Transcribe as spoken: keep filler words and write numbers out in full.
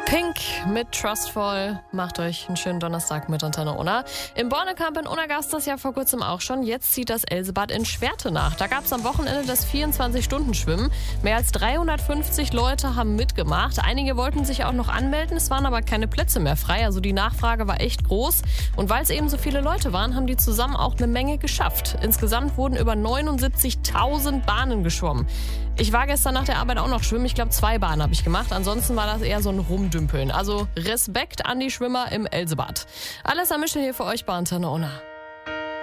Pink mit Trustful. Macht euch einen schönen Donnerstag mit Antenne Unna. Im Bornekamp in Unna gab es das ja vor kurzem auch schon. Jetzt zieht das Elsebad in Schwerte nach. Da gab es am Wochenende das vierundzwanzig-Stunden-Schwimmen. Mehr als dreihundertfünfzig Leute haben mitgemacht. Einige wollten sich auch noch anmelden. Es waren aber keine Plätze mehr frei. Also die Nachfrage war echt groß. Und weil es eben so viele Leute waren, haben die zusammen auch eine Menge geschafft. Insgesamt wurden über neunundsiebzigtausend Bahnen geschwommen. Ich war gestern nach der Arbeit auch noch schwimmen. Ich glaube, zwei Bahnen habe ich gemacht. Ansonsten war das eher so ein Rumdümpeln. Also Respekt an die Schwimmer im Elsebad. Alles am Mischel hier für euch bei Antenne Unna.